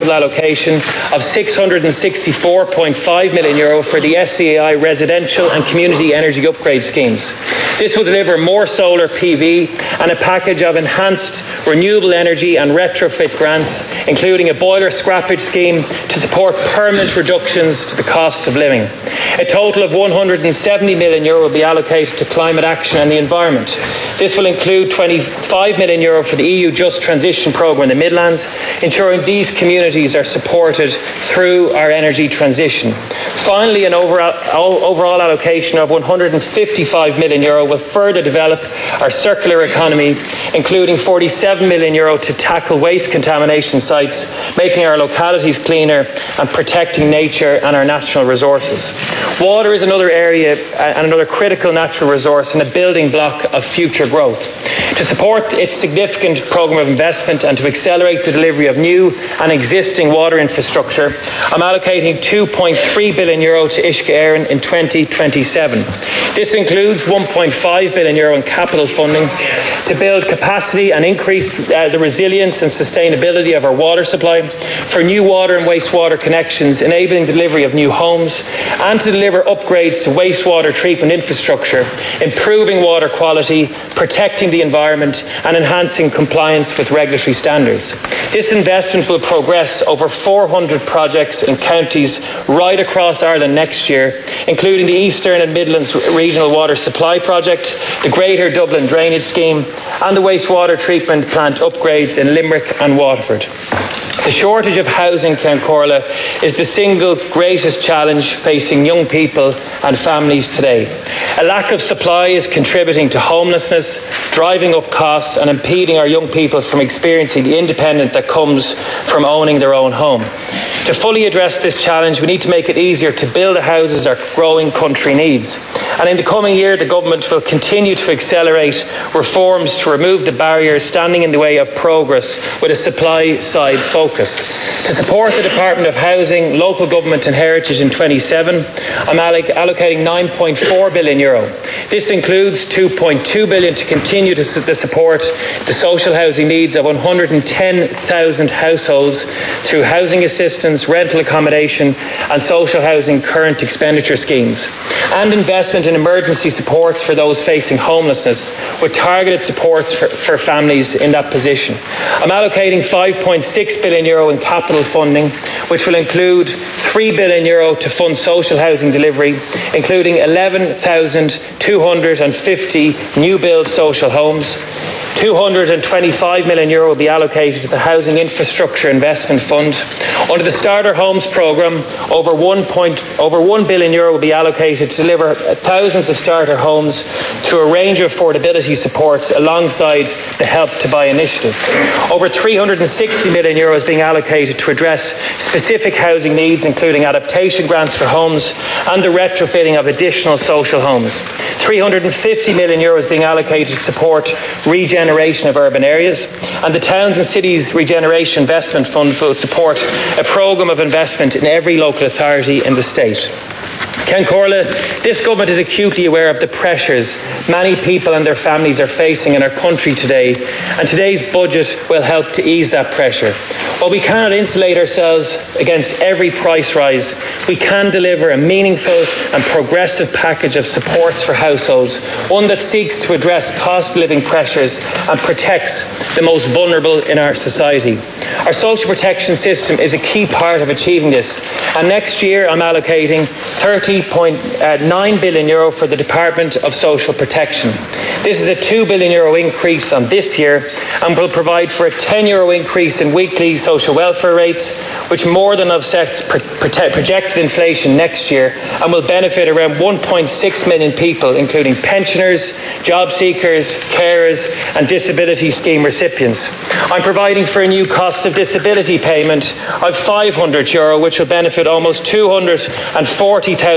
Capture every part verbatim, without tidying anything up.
total allocation of six hundred sixty-four point five million euro for the S C A I residential and community energy upgrade schemes. This will deliver more solar P V and a package of enhanced renewable energy and retrofit grants, including a boiler scrappage scheme to support permanent reductions to the cost of living. A total of one hundred seventy million euro will be allocated to climate action and the environment. This will include twenty-five million euro for the E U Just Transition Programme in the Midlands, ensuring these communities are supported through our energy transition. Finally, an overall, overall allocation of one hundred fifty-five million euro will further develop our circular economy, including forty-seven million euro to tackle waste contamination sites, making our localities cleaner and protecting nature and our natural resources. Water is another area and another critical natural resource and a building block of future growth. To support its significant programme of investment and to accelerate the delivery of new and existing water infrastructure, I'm allocating two point three billion euro to Uisce Éireann in twenty twenty-seven. This includes one point five billion euro in capital funding to build capacity and increase uh, the resilience and sustainability of our water supply, for new water and wastewater connections, enabling delivery of new homes, and to deliver upgrades to wastewater treatment infrastructure, improving water quality, protecting the environment and enhancing compliance with regulatory standards. This investment will progress over four hundred projects in counties right across Ireland next year, including the Eastern and Midlands Regional Water Supply Project, the Greater Dublin Drainage Scheme and the wastewater treatment plant upgrades in Limerick and Waterford. The shortage of housing, Count Corla, is the single greatest challenge facing young people and families today. A lack of supply is contributing to homelessness, driving up costs and impeding our young people from experiencing the independence that comes from owning their own home. To fully address this challenge, we need to make it easier to build the houses our growing country needs. And in the coming year, the government will continue to accelerate reforms to remove the barriers standing in the way of progress with a supply-side focus. To support the Department of Housing, Local Government and Heritage in twenty-seven, I'm alloc- allocating nine point four billion euro. This includes two point two billion to continue to, su- to support the social housing needs of one hundred ten thousand households through housing assistance, rental accommodation and social housing current expenditure schemes, and investment in emergency supports for those facing homelessness, with targeted supports for, for families in that position. I'm allocating five point six billion euro in capital funding, which will include three billion euro to fund social housing delivery, including eleven thousand two hundred fifty new build social homes. two hundred twenty-five million euro will be allocated to the Housing Infrastructure Investment Fund. Under the Starter Homes programme, over one, point, over one billion euro will be allocated to deliver thousands of starter homes through a range of affordability supports alongside the Help to Buy initiative. Over three hundred sixty million euro is being allocated to address specific housing needs, including adaptation grants for homes and the retrofitting of additional social homes. three hundred fifty million euro is being allocated to support regeneration of urban areas, and the Towns and Cities Regeneration Investment Fund will support a programme of investment in every local authority in the state. Count Corla, this government is acutely aware of the pressures many people and their families are facing in our country today, and today's budget will help to ease that pressure. While we cannot insulate ourselves against every price rise, we can deliver a meaningful and progressive package of supports for households, one that seeks to address cost of living pressures and protects the most vulnerable in our society. Our social protection system is a key part of achieving this, and next year I'm allocating thirty point nine billion euro for the Department of Social Protection. This is a two billion euro increase on this year and will provide for a ten euro increase in weekly social welfare rates, which more than offsets projected inflation next year and will benefit around one point six million people, including pensioners, job seekers, carers and disability scheme recipients. I'm providing for a new cost of disability payment of five hundred euro, which will benefit almost two hundred forty thousand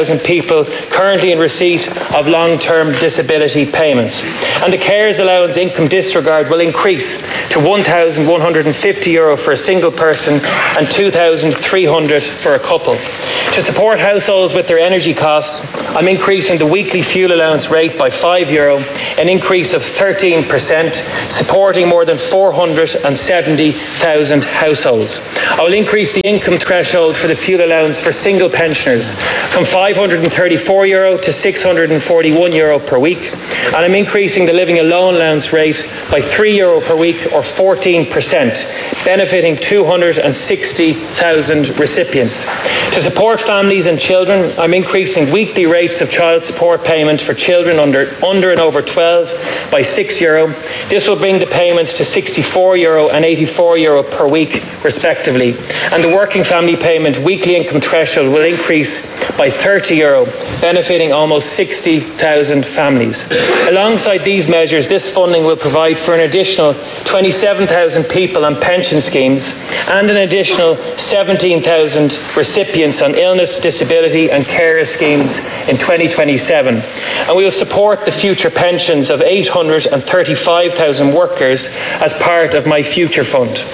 thousand people currently in receipt of long-term disability payments. And the carers allowance income disregard will increase to one thousand one hundred fifty euro for a single person and two thousand three hundred for a couple. To support households with their energy costs, I'm increasing the weekly fuel allowance rate by five euro, an increase of thirteen percent, supporting more than four hundred seventy thousand households. I will increase the income threshold for the fuel allowance for single pensioners from five hundred thirty-four euro to six hundred forty-one euro per week, and I'm increasing the living alone allowance rate by three euro per week or fourteen percent, benefiting two hundred sixty thousand recipients. To support families and children, I'm increasing weekly rates of child support payment for children under, under and over twelve by six euro. This will bring the payments to sixty-four euro and eighty-four euro per week, respectively. And the working family payment weekly income threshold will increase by thirty euro, benefiting almost sixty thousand families. Alongside these measures, this funding will provide for an additional twenty-seven thousand people on pension schemes and an additional seventeen thousand recipients on illness, disability and carer schemes in twenty twenty-seven. And we will support the future pensions of eight hundred thirty-five thousand workers as part of my Future Fund.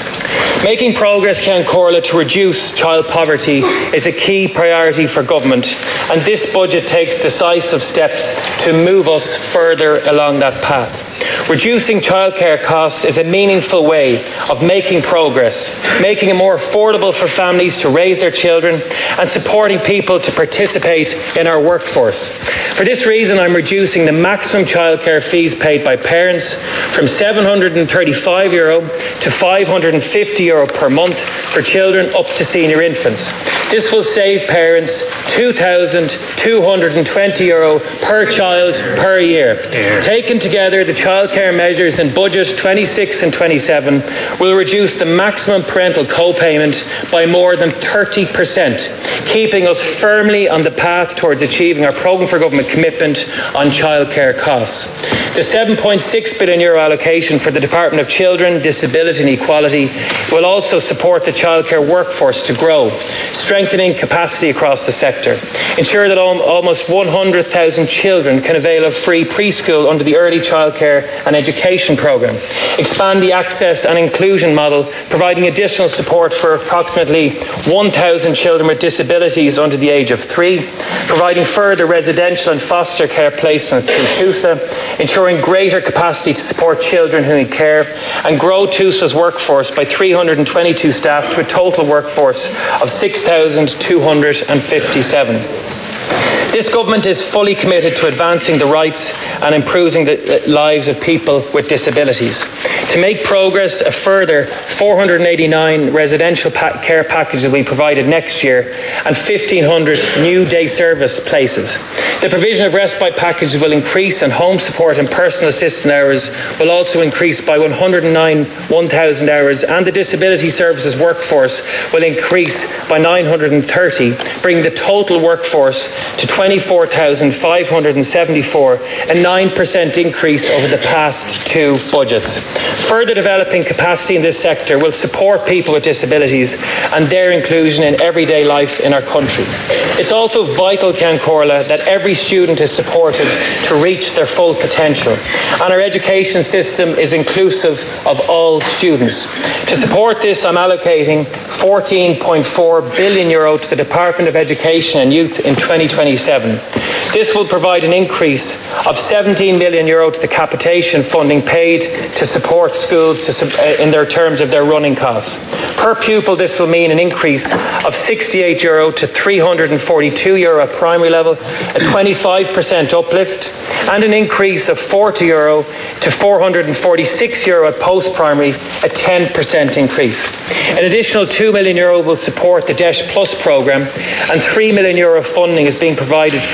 Making progress, Ceann Comhairle, to reduce child poverty is a key priority for government, and this budget takes decisive steps to move us further along that path. Reducing childcare costs is a meaningful way of making progress, making it more affordable for families to raise their children and supporting people to participate in our workforce. For this reason, I'm reducing the maximum childcare fees paid by parents from seven hundred thirty-five euro to five hundred fifty euro per month for children up to senior infants. This will save parents two thousand two hundred twenty euro per child per year. Taken together, the childcare measures in budget twenty-six and twenty-seven will reduce the maximum parental co-payment by more than thirty percent, keeping us firmly on the path towards achieving our programme for government commitment on childcare costs. The seven point six billion euro allocation for the Department of Children, Disability and Equality will also support the childcare workforce to grow, strengthening capacity across the sector, ensure that al- almost one hundred thousand children can avail of free preschool under the Early Childcare and Education Programme, expand the access and inclusion model, providing additional support for approximately one thousand children with disabilities under the age of three, providing further residential and foster care placement through TUSLA, ensuring greater capacity to support children who need care, and grow TUSLA's workforce by three hundred twenty-two staff to a total workforce of six thousand two hundred fifty-seven. This government is fully committed to advancing the rights and improving the lives of people with disabilities. To make progress, a further four hundred eighty-nine residential pa- care packages will be provided next year and fifteen hundred new day service places. The provision of respite packages will increase, and home support and personal assistant hours will also increase by one hundred nine one thousand hours, and the disability services workforce will increase by nine hundred thirty, bringing the total workforce to twenty-four thousand five hundred seventy-four, a nine percent increase over the past two budgets. Further developing capacity in this sector will support people with disabilities and their inclusion in everyday life in our country. It's also vital, Ceann Comhairle, that every student is supported to reach their full potential, and our education system is inclusive of all students. To support this, I'm allocating fourteen point four billion euro to the Department of Education and Youth in twenty twenty-seven. This will provide an increase of seventeen million euro to the capitation funding paid to support schools to, uh, in their terms of their running costs. Per pupil, this will mean an increase of sixty-eight euro to three hundred forty-two euro at primary level, a twenty-five percent uplift, and an increase of forty euro to four hundred forty-six euro at post-primary, a ten percent increase. An additional two million euro will support the D E S H Plus programme, and three million euro funding is being provided for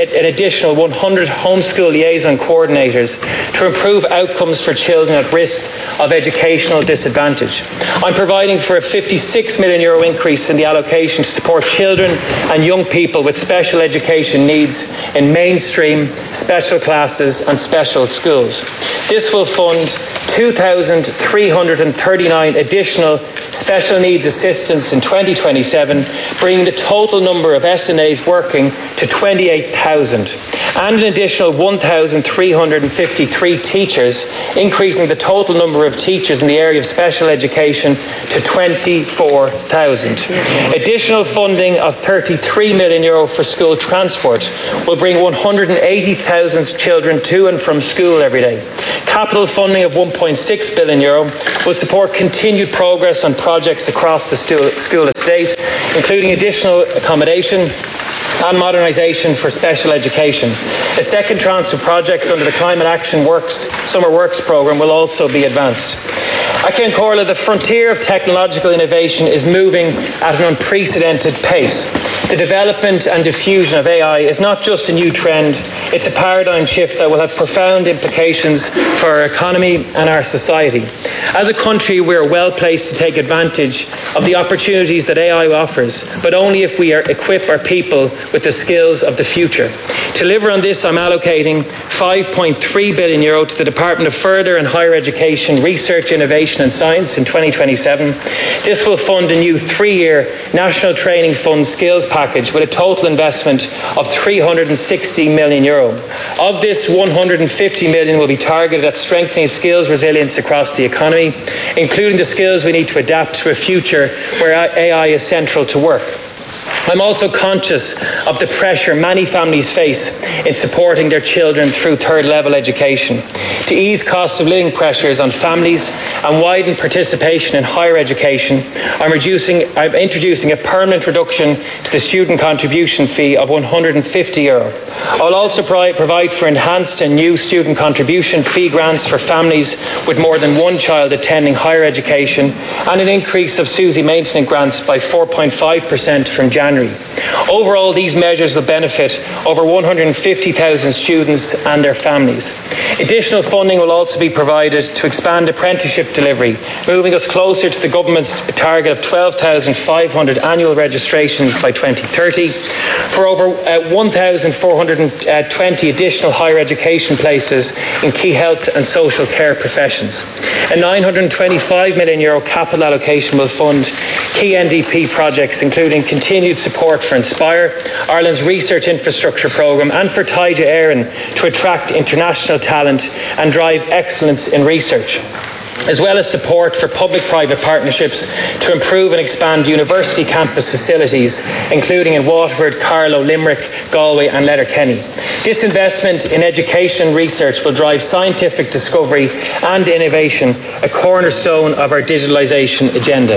an additional one hundred homeschool liaison coordinators to improve outcomes for children at risk of educational disadvantage. I'm providing for a fifty-six million euro increase in the allocation to support children and young people with special education needs in mainstream, special classes and special schools. This will fund two thousand three hundred thirty-nine additional special needs assistants in twenty twenty-seven, bringing the total number of S N As working to twenty-eight thousand, and an additional one thousand three hundred fifty-three teachers, increasing the total number of teachers in the area of special education to twenty-four thousand. Additional funding of thirty-three million euro for school transport will bring one hundred eighty thousand children to and from school every day. Capital funding of one point six billion euro will support continued progress on projects across the school estate, including additional accommodation and modernisation for special education. A second tranche of projects under the Climate Action Works Summer Works programme will also be advanced. At Ceann Comhairle, the frontier of technological innovation is moving at an unprecedented pace. The development and diffusion of A I is not just a new trend, it's a paradigm shift that will have profound implications for our economy and our society. As a country, we are well placed to take advantage of the opportunities that A I offers, but only if we are, equip our people with the skills of the future. To deliver on this, I'm allocating five point three billion euro to the Department of Further and Higher Education, Research, Innovation and Science in twenty twenty-seven. This will fund a new three-year National Training Fund skills package with a total investment of three hundred sixty million euro. Of this, one hundred fifty million will be targeted at strengthening skills resilience across the economy, including the skills we need to adapt to a future where A I is central to work. I'm also conscious of the pressure many families face in supporting their children through third level education. To ease cost of living pressures on families and widen participation in higher education, I'm, reducing, I'm introducing a permanent reduction to the student contribution fee of one hundred fifty euro. I'll also provide for enhanced and new student contribution fee grants for families with more than one child attending higher education, and an increase of SUSI maintenance grants by four point five percent from January. Overall, these measures will benefit over one hundred fifty thousand students and their families. Additional funding will also be provided to expand apprenticeship delivery, moving us closer to the government's target of twelve thousand five hundred annual registrations by twenty thirty, for over uh, one thousand four hundred twenty additional higher education places in key health and social care professions. A nine hundred twenty-five million euro capital allocation will fund key N D P projects, including continued support for Inspire, Ireland's research infrastructure programme, and for Taija Éireann to attract international talent and drive excellence in research, as well as support for public-private partnerships to improve and expand university campus facilities, including in Waterford, Carlow, Limerick, Galway and Letterkenny. This investment in education and research will drive scientific discovery and innovation, a cornerstone of our digitalisation agenda.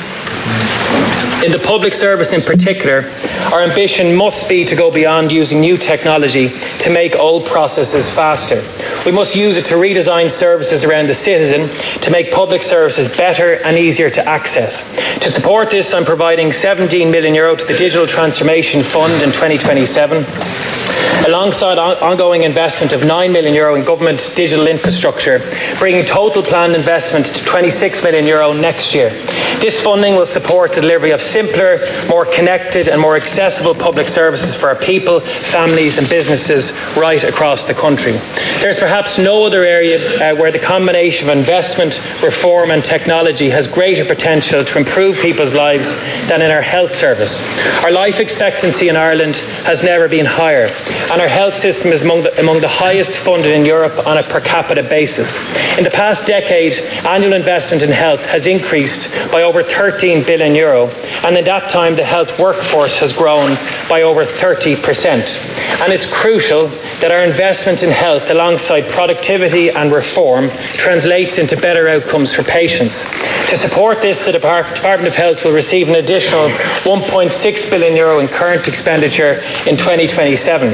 In the public service in particular, our ambition must be to go beyond using new technology to make old processes faster. We must use it to redesign services around the citizen, to make public services better and easier to access. To support this, I'm providing seventeen million euro to the Digital Transformation Fund in twenty twenty-seven. Alongside on- ongoing investment of nine million euro in government digital infrastructure, bringing total planned investment to twenty-six million euro next year. This funding will support the delivery of simpler, more connected and more accessible public services for our people, families and businesses right across the country. There's perhaps no other area uh, where the combination of investment, reform and technology has greater potential to improve people's lives than in our health service. Our life expectancy in Ireland has never been higher, and our health system is among the, among the highest funded in Europe on a per capita basis. In the past decade, annual investment in health has increased by over thirteen billion euro, and in that time the health workforce has grown by over thirty percent. And it's crucial that our investment in health alongside productivity and reform translates into better outcomes for patients. To support this, the Department of Health will receive an additional one point six billion euro in current expenditure in twenty twenty-seven.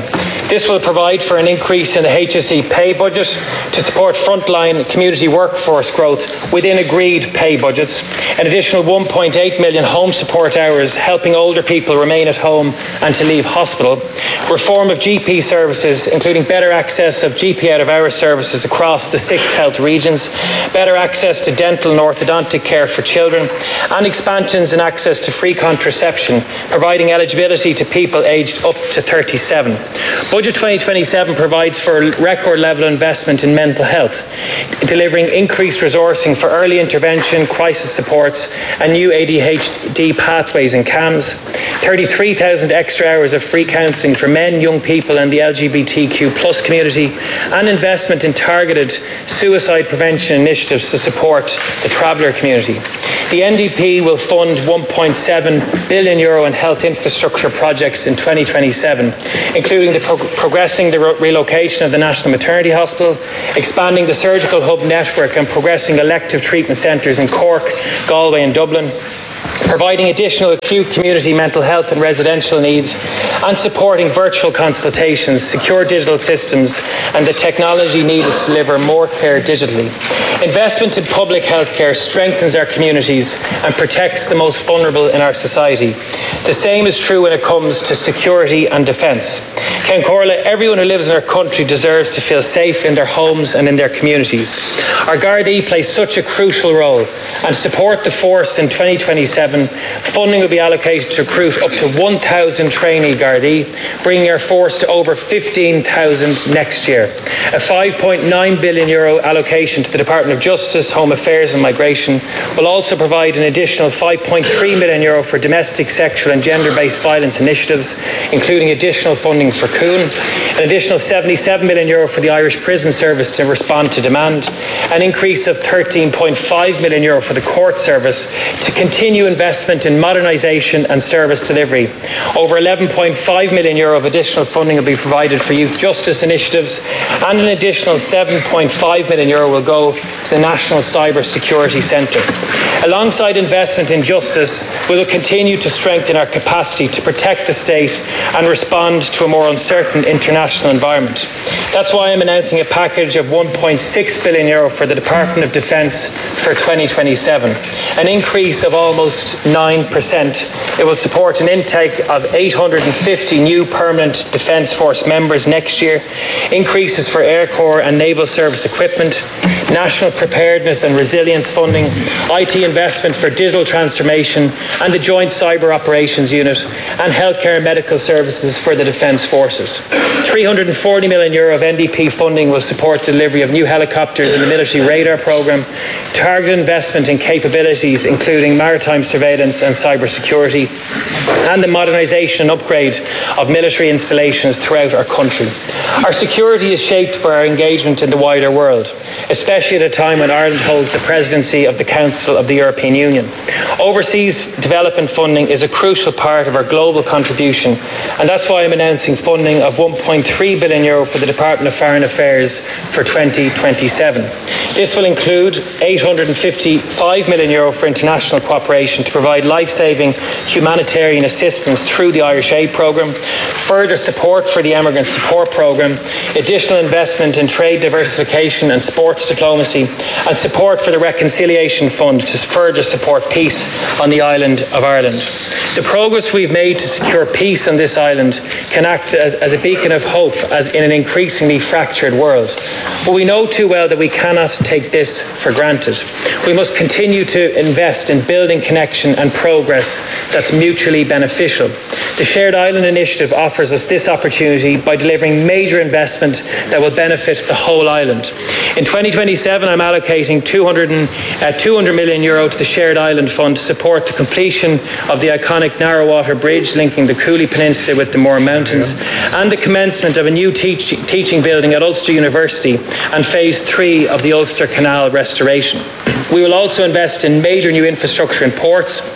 This will provide for an increase in the H S E pay budget to support frontline community workforce growth within agreed pay budgets, an additional one point eight million home support hours helping older people remain at home and to leave hospital, reform of G P services including better access of G P out of hours services across the six health regions, better access to dental and orthodontic care for children, and expansions in access to free contraception, providing eligibility to people aged up to thirty-seven. Budget twenty twenty-seven provides for record level investment in mental health, delivering increased resourcing for early intervention, crisis supports and new A D H D pathways and C A M S, thirty-three thousand extra hours of free counselling for men, young people and the L G B T Q plus community, and investment in targeted suicide prevention initiatives to support the traveller community. The N D P will fund one point seven billion euro in health infrastructure projects in twenty twenty-seven, including the pro- progressing the re- relocation of the National Maternity Hospital, expanding the surgical hub network and progressing elective treatment centres in Cork, Galway and Dublin, providing additional acute community mental health and residential needs, and supporting virtual consultations, secure digital systems and the technology needed to deliver more care digitally. Investment in public health care strengthens our communities and protects the most vulnerable in our society. The same is true when it comes to security and defence. Ken Corla, everyone who lives in our country deserves to feel safe in their homes and in their communities. Our Gardaí plays such a crucial role, and to support the force in twenty twenty-seven, funding will be allocated to recruit up to one thousand trainee Gardaí, bringing our force to over fifteen thousand next year. A five point nine billion euro allocation to the Department of Justice, Home Affairs and Migration will also provide an additional five point three million euro for domestic, sexual and gender-based violence initiatives, including additional funding for Coon, an additional seventy-seven million euro for the Irish Prison Service to respond to demand, an increase of thirteen point five million euro for the Court Service to continue investment in modernisation and service delivery. Over eleven point five million euro of additional funding will be provided for youth justice initiatives, and an additional seven point five million euro will go to the National Cyber Security Centre. Alongside investment in justice, we will continue to strengthen our capacity to protect the state and respond to a more uncertain international environment. That's why I'm announcing a package of one point six billion euro for the Department of Defence for twenty twenty-seven, an increase of almost nine percent. It will support an intake of eight hundred fifty new permanent Defence Force members next year, increases for Air Corps and Naval Service equipment, national preparedness and resilience funding, I T investment for digital transformation and the Joint Cyber Operations Unit, and healthcare and medical services for the Defence Forces. three hundred forty million euro of N D P funding will support the delivery of new helicopters in the military radar programme, targeted investment in capabilities including maritime surveillance and cyber security, and the modernisation and upgrade of military installations throughout our country. Our security is shaped by our engagement in the wider world, especially at a time when Ireland holds the presidency of the Council of the European Union. Overseas development funding is a crucial part of our global contribution, and that's why I'm announcing funding of one point three billion euro for the Department of Foreign Affairs for twenty twenty-seven. This will include eight hundred fifty-five million euro for international cooperation to provide life-saving humanitarian assistance through the Irish Aid Programme, further support for the Emigrant Support Programme, additional investment in trade diversification and sports diplomacy, and support for the Reconciliation Fund to further support peace on the island of Ireland. The progress we've made to secure peace on this island can act as, as a beacon of hope as in an increasingly fractured world. But we know too well that we cannot take this for granted. We must continue to invest in building connection and progress that's mutually beneficial. The Shared Island Initiative offers us this opportunity by delivering major investment that will benefit the whole island. In twenty twenty-seven, I'm allocating two hundred, uh, two hundred million euro to the Shared Island Fund to support the completion of the iconic Narrowwater Bridge linking the Cooley Peninsula with the Moore Mountains, yeah. and the commencement of a new teach- teaching building at Ulster University and phase three of the Ulster Canal restoration. We will also invest in major new infrastructure in ports,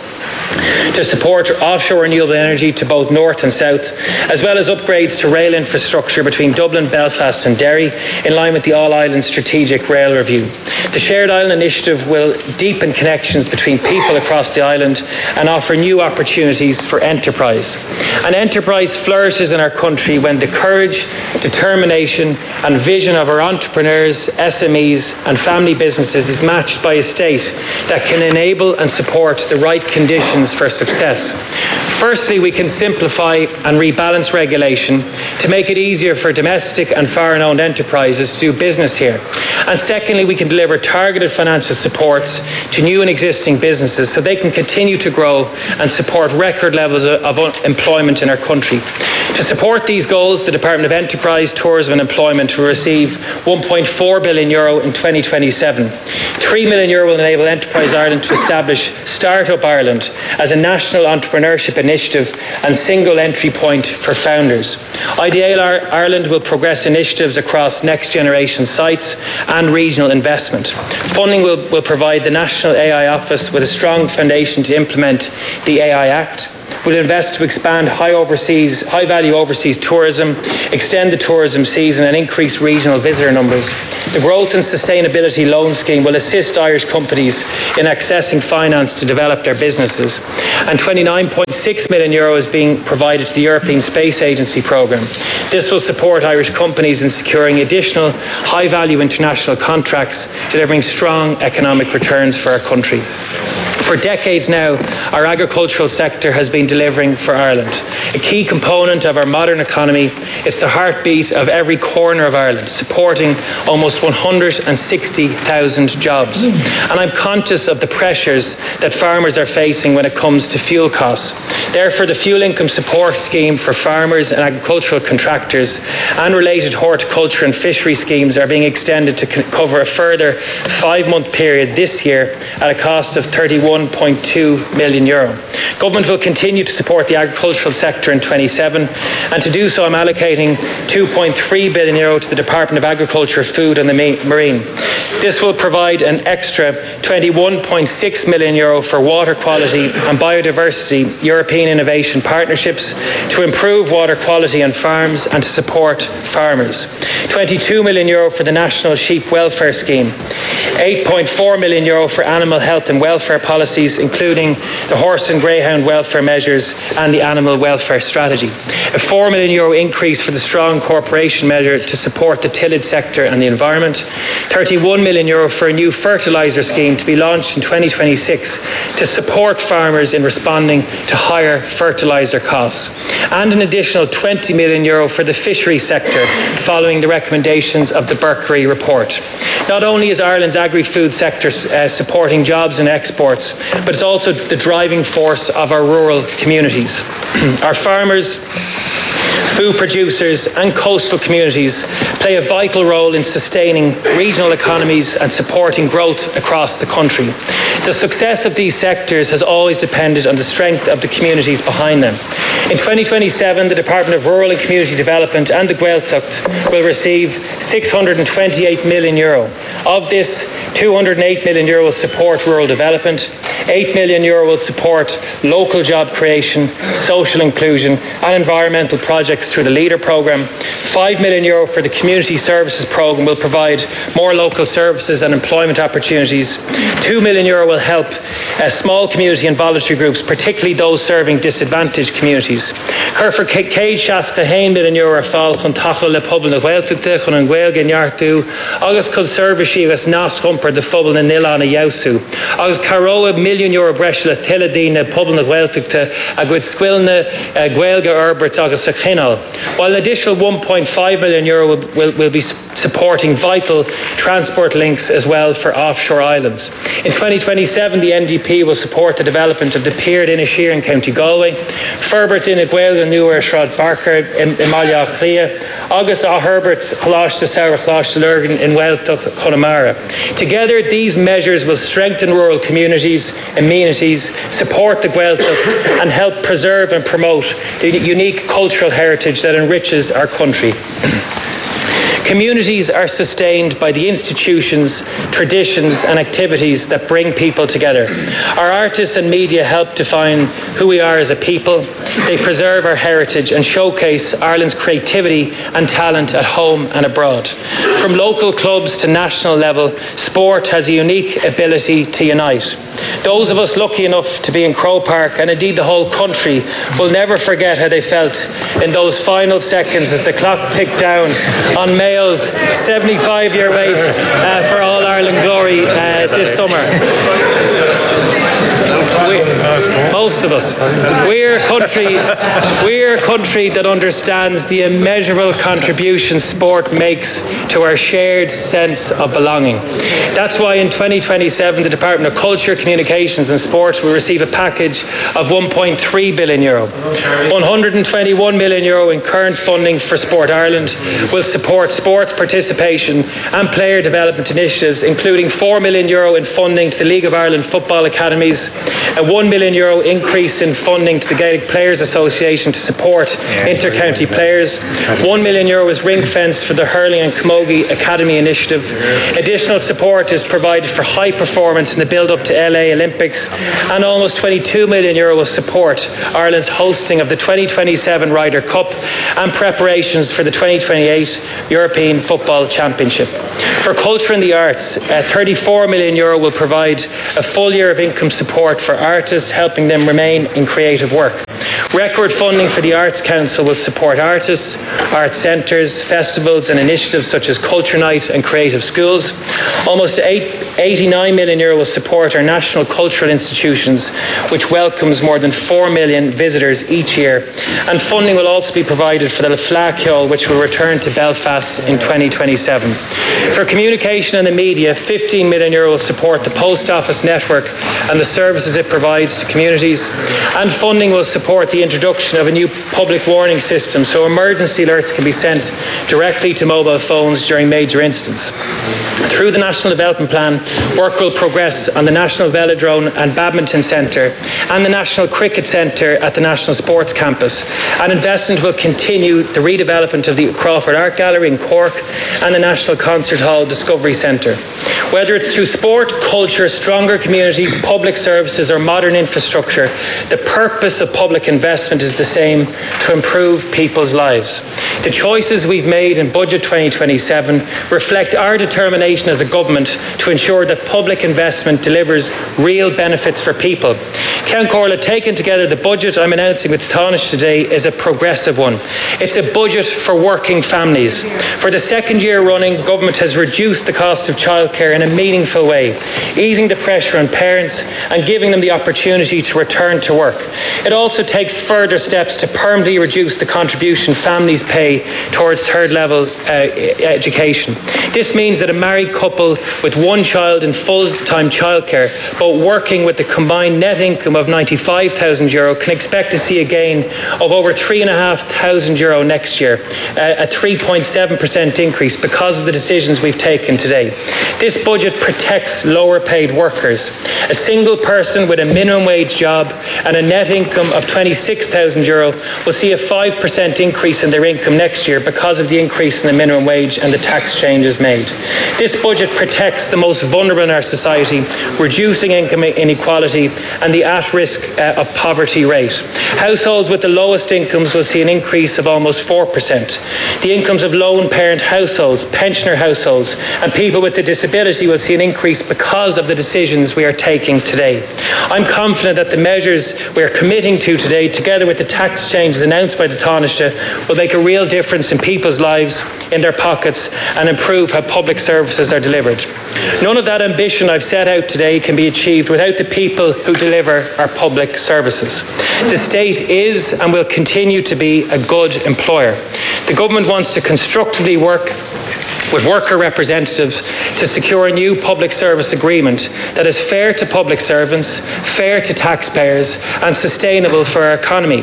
to support offshore renewable energy to both north and south, as well as upgrades to rail infrastructure between Dublin, Belfast and Derry, in line with the All-Ireland Strategic Rail Review. The Shared Island Initiative will deepen connections between people across the island and offer new opportunities for enterprise. And enterprise flourishes in our country when the courage, determination and vision of our entrepreneurs, S M Es and family businesses is matched by a state that can enable and support the right conditions for success. Firstly, we can simplify and rebalance regulation to make it easier for domestic and foreign-owned enterprises to do business here. And secondly, we can deliver targeted financial supports to new and existing businesses so they can continue to grow and support record levels of employment in our country. To support these goals, the Department of Enterprise, Tourism and Employment will receive one point four billion euro in twenty twenty-seven. three million euro will enable Enterprise Ireland to establish Startup Ireland as a national entrepreneurship initiative and single entry point for founders. Ideal Ireland will progress initiatives across next generation sites and regional investment. Funding will, will provide the National A I Office with a strong foundation to implement the A I Act. We'll invest to expand high overseas, high value overseas tourism, extend the tourism season and increase regional visitor numbers. The Growth and Sustainability Loan Scheme will assist Irish companies in accessing finance to develop their businesses. And twenty-nine point six million euro is being provided to the European Space Agency programme. This will support Irish companies in securing additional high value international contracts, delivering strong economic returns for our country. For decades now, our agricultural sector has been delivering for Ireland. A key component of our modern economy, it's the heartbeat of every corner of Ireland, supporting almost one hundred sixty thousand jobs. And I'm conscious of the pressures that farmers are facing when it comes to fuel costs. Therefore, the Fuel Income Support Scheme for farmers and agricultural contractors and related horticulture and fishery schemes are being extended to cover a further five-month period this year at a cost of thirty-one point two million euro. Government will continue to support the agricultural sector in twenty-seven, and to do so I'm allocating two point three billion euro to the Department of Agriculture, Food and the Marine. This will provide an extra twenty-one point six million euro for water quality and biodiversity European innovation partnerships to improve water quality on farms and to support farmers. twenty-two million euro for the National Sheep Welfare Scheme. eight point four million euro for animal health and welfare policies, including the horse and greyhound welfare measures and the animal welfare strategy. A four million euro increase for the strong corporation measure to support the tillage sector and the environment. thirty-one million euro for a new fertiliser scheme to be launched in twenty twenty-six to support farmers in responding to higher fertiliser costs. And an additional twenty million euro for the fishery sector following the recommendations of the Berkery report. Not only is Ireland's agri-food sector uh, supporting jobs and exports, but it's also the driving force of our rural communities. Our farmers, food producers and coastal communities play a vital role in sustaining regional economies and supporting growth across the country. The success of these sectors has always depended on the strength of the communities behind them. In twenty twenty-seven, the Department of Rural and Community Development and the Gaeltacht will receive six hundred twenty-eight million euro. Of this, two hundred eight million euro will support rural development, eight million euro will support local job creation, social inclusion and environmental projects through the LEADER programme. five million euro for the Community Services programme will provide more local services and employment opportunities. two million euro will help uh, small community and voluntary groups, particularly those serving disadvantaged communities. Curfer Cade Shasta one million euro fall chun tachal le pobl na Gaeltachta chun an Gaeilge neartú agus chun service agus nás chumper de phobal na Nila na Yausú. Agus caro a million euro breis le tiladí na pobl na Gaeltachta a good squilna uh, Gaeilge Herberts agus a chinal. While an additional one point five million euro will, will, will be supporting vital transport links as well for offshore islands. In twenty twenty-seven, the N D P will support the development of the Pier in Ashir in County Galway, Ferbert in Gaeilge Nuair Shrod Barker in Malia Chlia, August A. Herbert's Chláiste to Sarah Chláiste Lurgan in Weltach Connemara. Together, these measures will strengthen rural communities, amenities, support the Gaeltacht and help preserve and promote the unique cultural heritage that enriches our country. Communities are sustained by the institutions, traditions and activities that bring people together. Our artists and media help define who we are as a people. They preserve our heritage and showcase Ireland's creativity and talent at home and abroad. From local clubs to national level, sport has a unique ability to unite. Those of us lucky enough to be in Croke Park, and indeed the whole country, will never forget how they felt in those final seconds as the clock ticked down on Mayo's seventy-five-year wait uh, for All-Ireland glory uh, this summer. We, most of us. We're a country, we're a country that understands the immeasurable contribution sport makes to our shared sense of belonging. That's why in twenty twenty-seven the Department of Culture, Communications and Sport will receive a package of one point three billion euro. one hundred twenty-one million euro in current funding for Sport Ireland will support sports participation and player development initiatives, including four million euro in funding to the League of Ireland Football Academies, a one million euro increase in funding to the Gaelic Players Association to support inter-county players. one million euro is ring-fenced for the Hurling and Camogie Academy initiative. Additional support is provided for high performance in the build-up to L A Olympics, and almost twenty-two million euro will support Ireland's hosting of the twenty twenty-seven Ryder Cup and preparations for the twenty twenty-eight European Football Championship. For culture and the arts, uh, thirty-four million euro will provide a full year of income support for artists, helping them remain in creative work. Record funding for the Arts Council will support artists, art centres, festivals and initiatives such as Culture Night and Creative Schools. Almost eighty-nine million euro will support our national cultural institutions, which welcomes more than four million visitors each year. And funding will also be provided for the Laflaceol, which will return to Belfast in twenty twenty-seven. For communication and the media, fifteen million euro will support the Post Office network and the services it provides to communities. And funding will support the introduction of a new public warning system so emergency alerts can be sent directly to mobile phones during major incidents. Through the National Development Plan, work will progress on the National Velodrome and Badminton Centre and the National Cricket Centre at the National Sports Campus. And investment will continue the redevelopment of the Crawford Art Gallery in Cork and the National Concert Hall Discovery Centre. Whether it's through sport, culture, stronger communities, public services or modern infrastructure, the purpose of public investment is the same: to improve people's lives. The choices we've made in Budget twenty twenty-seven reflect our determination as a government to ensure that public investment delivers real benefits for people. Count Corla, taken together, the budget I'm announcing with Taoiseach today is a progressive one. It's a budget for working families. For the second year running, government has reduced the cost of childcare in a meaningful way, easing the pressure on parents and giving them the opportunity to return to work. It also takes further steps to permanently reduce the contribution families pay towards third level uh, education. This means that a married couple with one child in full-time childcare, but working with the combined net income of ninety-five thousand euro, can expect to see a gain of over three thousand five hundred euro next year, a three point seven percent increase because of the decisions we've taken today. This budget protects lower paid workers. A single person with a minimum wage job and a net income of twenty-six thousand euro will see a five percent increase in their income next year because of the increase in the minimum wage and the tax changes made. This budget protects the most vulnerable in our society, reducing income inequality and the at-risk uh, of poverty rate. Households with the lowest incomes will see an increase of almost four percent. The incomes of lone parent households, pensioner households and people with a disability will see an increase because of the decisions we are taking today. I'm confident that the measures we are committing to today, together with the tax changes announced by the Taoiseach, will make a real difference in people's lives, in their pockets and improve how public services are delivered. None of that ambition I've set out today can be achieved without the people who deliver our public services. The state is and will continue to be a good employer. The government wants to constructively work with worker representatives to secure a new public service agreement that is fair to public servants, fair to taxpayers and sustainable for our economy.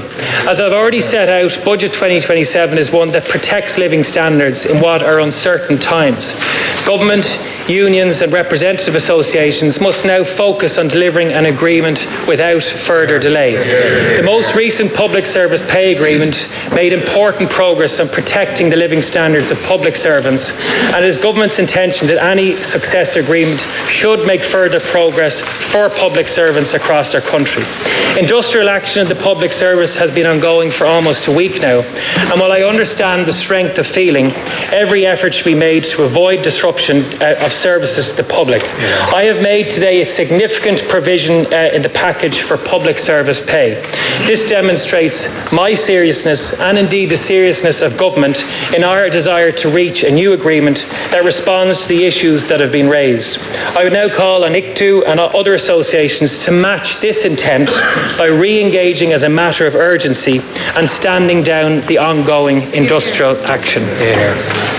As I've already set out, Budget twenty twenty-seven is one that protects living standards in what are uncertain times. Government, unions and representative associations must now focus on delivering an agreement without further delay. The most recent public service pay agreement made important progress on protecting the living standards of public servants, and it is government's intention that any successor agreement should make further progress for public servants across our country. Industrial action in the public service has been ongoing for almost a week now, and while I understand the strength of feeling, every effort should be made to avoid disruption uh, of services to the public. Yeah. I have made today a significant provision uh, in the package for public service pay. This demonstrates my seriousness and indeed the seriousness of government in our desire to reach a new agreement that responds to the issues that have been raised. I would now call on I C T U and other associations to match this intent by re-engaging as a matter of urgency and standing down the ongoing industrial action. Yeah.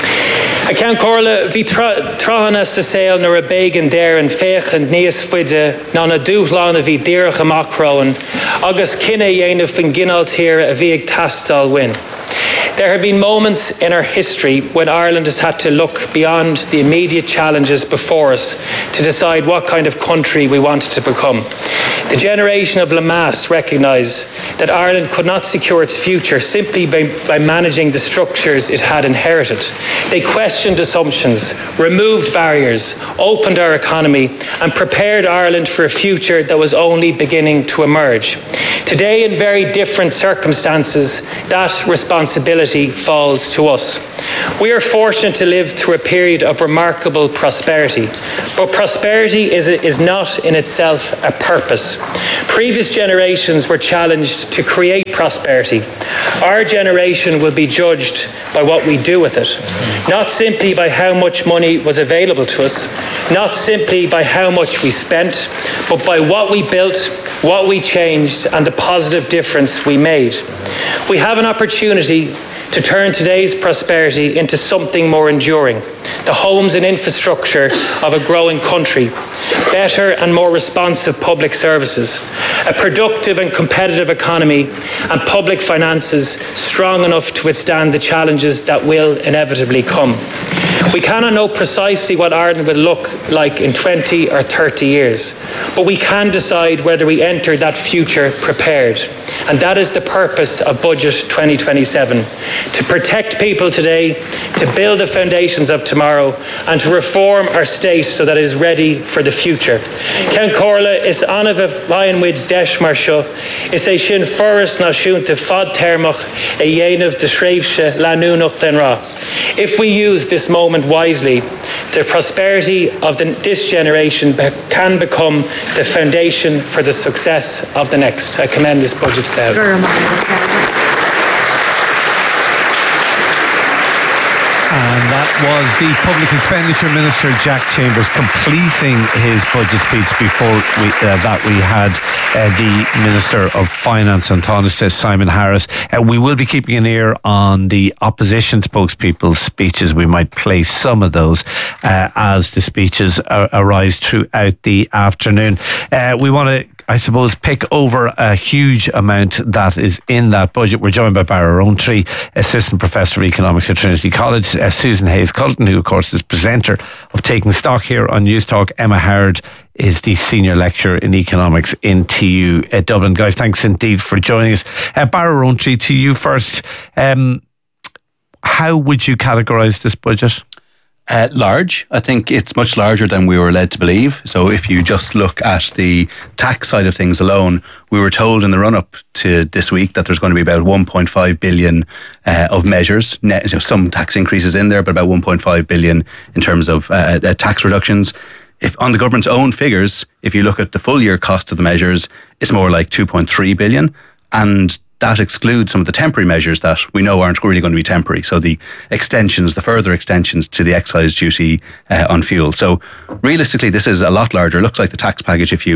I can corla vi trahana sa sail nor a began there and fech and neas fide non a dúchlána vi dearach a macroan agus kinne yéna fin ginal tira a viig tastal win. There have been moments in our history when Ireland has had to look beyond the immediate challenges before us to decide what kind of country we wanted to become. The generation of Lemass recognised that Ireland could not secure its future simply by, by managing the structures it had inherited. They questioned assumptions, removed barriers, opened our economy and prepared Ireland for a future that was only beginning to emerge. Today, in very different circumstances, that responsibility falls to us. We are fortunate to live through a period of remarkable prosperity, but prosperity is, is not in itself a purpose. Previous generations were challenged to create prosperity. Our generation will be judged by what we do with it, not simply by how much money was available to us, not simply by how much we spent, but by what we built, what we changed, and the positive difference we made. We have an opportunity to turn today's prosperity into something more enduring, the homes and infrastructure of a growing country, better and more responsive public services, a productive and competitive economy, and public finances strong enough to withstand the challenges that will inevitably come. We cannot know precisely what Ireland will look like in twenty or thirty years, but we can decide whether we enter that future prepared. And that is the purpose of Budget twenty twenty-seven, to protect people today, to build the foundations of tomorrow, and to reform our state so that it is ready for the future. Ken Corla is anna bh lionwid deis mar seo, is é sin forras náisiúnta fad termach a dhéanamh de shreibse leanúnach den rá. If we use this moment wisely, the prosperity of the, this generation be, can become the foundation for the success of the next. I commend this budget to the House. And that was the Public Expenditure Minister, Jack Chambers, completing his budget speech. Before we, uh, that we had uh, the Minister of Finance and Tánaiste, Simon Harris. Uh, we will be keeping an ear on the opposition spokespeople's speeches. We might play some of those uh, as the speeches uh, arise throughout the afternoon. Uh, we want to, I suppose, pick over a huge amount that is in that budget. We're joined by Barra Rowntree, Assistant Professor of Economics at Trinity College, uh, Susan Hayes-Culliton, who of course is presenter of Taking Stock here on News Talk. Emma Howard is the Senior Lecturer in Economics in T U uh, Dublin. Guys, thanks indeed for joining us. Uh, Barra Rowntree, to you first. Um, how would you categorise this budget? Uh, large. I think it's much larger than we were led to believe. So if you just look at the tax side of things alone, we were told in the run-up to this week that there's going to be about one point five billion uh, of measures, net, you know, some tax increases in there, but about one point five billion in terms of uh, uh, tax reductions. If on the government's own figures, if you look at the full year cost of the measures, it's more like two point three billion, and that excludes some of the temporary measures that we know aren't really going to be temporary. So the extensions, the further extensions to the excise duty uh, on fuel. So realistically, this is a lot larger. It looks like the tax package, if you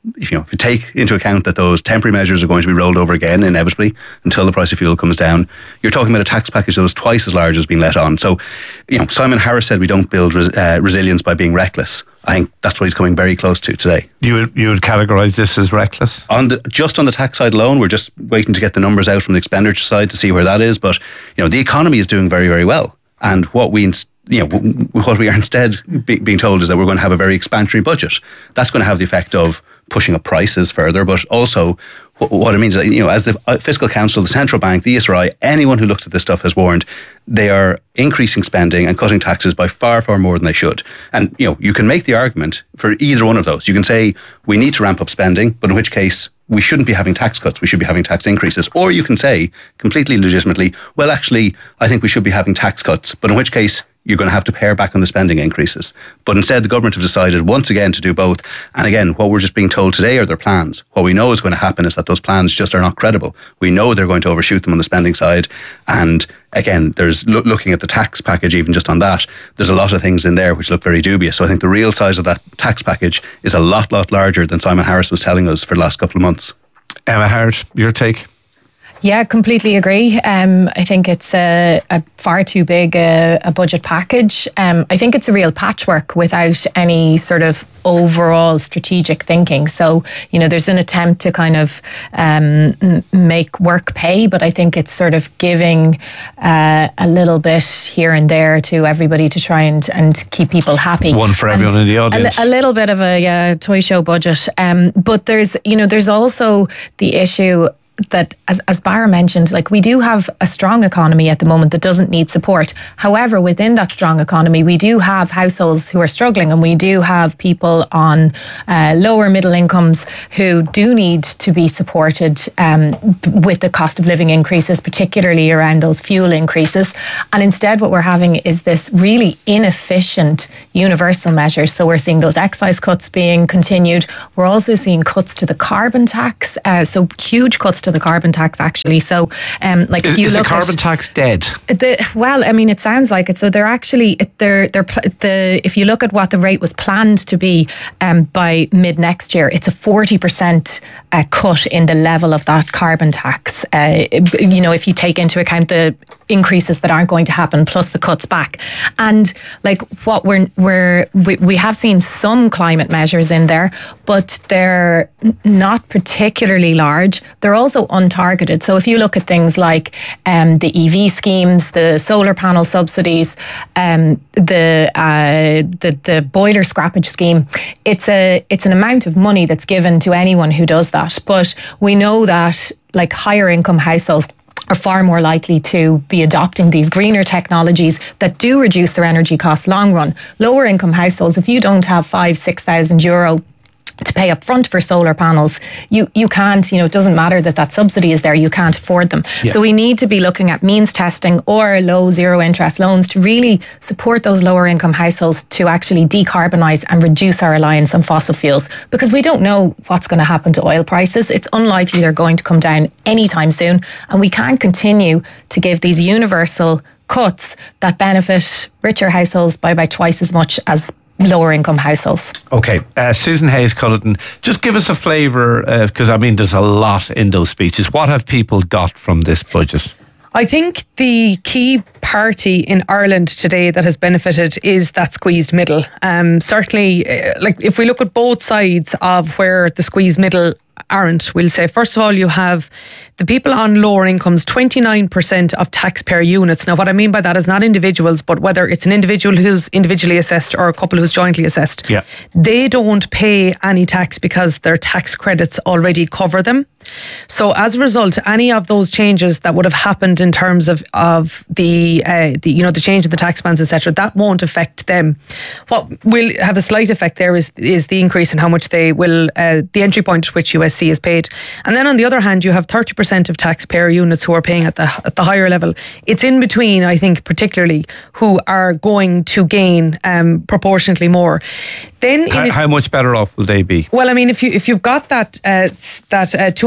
if you know, if you take into account that those temporary measures are going to be rolled over again inevitably until the price of fuel comes down, you're talking about a tax package that was twice as large as being let on. So, you know, Simon Harris said we don't build res- uh, resilience by being reckless. I think that's what he's coming very close to today. You would you would categorise this as reckless? On the, just on the tax side alone, we're just waiting to get the numbers out from the expenditure side to see where that is. But you know, the economy is doing very, very well, and what we you know what we are instead be, being told is that we're going to have a very expansionary budget. That's going to have the effect of pushing up prices further, but also what it means is, you know, as the Fiscal Council, the Central Bank, the E S R I, anyone who looks at this stuff has warned, they are increasing spending and cutting taxes by far, far more than they should. And, you know, you can make the argument for either one of those. You can say we need to ramp up spending, but in which case we shouldn't be having tax cuts, we should be having tax increases. Or you can say, completely legitimately, well, actually, I think we should be having tax cuts, but in which case you're going to have to pare back on the spending increases. But instead, the government have decided once again to do both. And again, what we're just being told today are their plans. What we know is going to happen is that those plans just are not credible. We know they're going to overshoot them on the spending side. And again, there's lo- looking at the tax package, even just on that, there's a lot of things in there which look very dubious. So I think the real size of that tax package is a lot, lot larger than Simon Harris was telling us for the last couple of months. Emma Hart, your take? Yeah, completely agree. Um, I think it's a, a far too big a, a budget package. Um, I think it's a real patchwork without any sort of overall strategic thinking. So, you know, there's an attempt to kind of um, m- make work pay, but I think it's sort of giving uh, a little bit here and there to everybody to try and, and keep people happy. One for everyone and in the audience. A, a little bit of a yeah, toy show budget. Um, but there's, you know, there's also the issue that, as, as Barra mentioned, like we do have a strong economy at the moment that doesn't need support. However, within that strong economy, we do have households who are struggling, and we do have people on uh, lower middle incomes who do need to be supported um, with the cost of living increases, particularly around those fuel increases. And instead, what we're having is this really inefficient universal measure. So we're seeing those excise cuts being continued. We're also seeing cuts to the carbon tax. Uh, so huge cuts to the carbon tax, actually. So, um, like, is, if you is look the carbon at, tax dead? The, well, I mean, it sounds like it. So they're actually they're they're the if you look at what the rate was planned to be um, by mid next year, it's a forty percent uh, cut in the level of that carbon tax. Uh, you know, if you take into account the increases that aren't going to happen plus the cuts back, and like what we're we're we, we have seen some climate measures in there, but they're not particularly large. They're also untargeted. So if you look at things like um, the E V schemes, the solar panel subsidies, um, the, uh, the the boiler scrappage scheme, it's a it's an amount of money that's given to anyone who does that. But we know that like higher income households are far more likely to be adopting these greener technologies that do reduce their energy costs long run. Lower income households, if you don't have five, six thousand euro to pay up front for solar panels, you you can't, you know, it doesn't matter that that subsidy is there, you can't afford them. Yeah. So we need to be looking at means testing or low zero interest loans to really support those lower income households to actually decarbonise and reduce our reliance on fossil fuels, because we don't know what's going to happen to oil prices. It's unlikely they're going to come down anytime soon, and we can't continue to give these universal cuts that benefit richer households by about twice as much as lower income households. Okay, uh, Susan Hayes-Culleton, just give us a flavour, because uh, I mean there's a lot in those speeches. What have people got from this budget? I think the key party in Ireland today that has benefited is that squeezed middle. Um, certainly, uh, like if we look at both sides of where the squeezed middle aren't, we'll say, first of all, you have the people on lower incomes, twenty-nine percent of taxpayer units. Now, what I mean by that is not individuals, but whether it's an individual who's individually assessed or a couple who's jointly assessed. Yeah. They don't pay any tax because their tax credits already cover them. So as a result, any of those changes that would have happened in terms of, of the, uh, the, you know, the change of the tax bands, et cetera, that won't affect them. What will have a slight effect there is, is the increase in how much they will, uh, the entry point at which U S C is paid. And then on the other hand, you have thirty percent of taxpayer units who are paying at the at the higher level. It's in between, I think, particularly, who are going to gain um, proportionately more. Then, how, in, how much better off will they be? Well, I mean, if you if you've got that uh, that uh, two